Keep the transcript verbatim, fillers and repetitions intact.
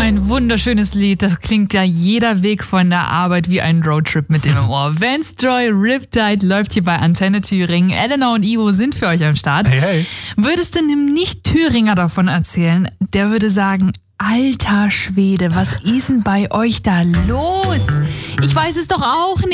ein wunderschönes Lied. Das klingt ja jeder Weg von der Arbeit wie ein Roadtrip mit dem im Ohr. Vance Joy, Riptide läuft hier bei Antenne Thüringen. Elena und Ivo sind für euch am Start. Hey, hey. Würdest du einem Nicht-Thüringer davon erzählen, der würde sagen, alter Schwede, was ist denn bei euch da los? Ich weiß es doch auch nicht.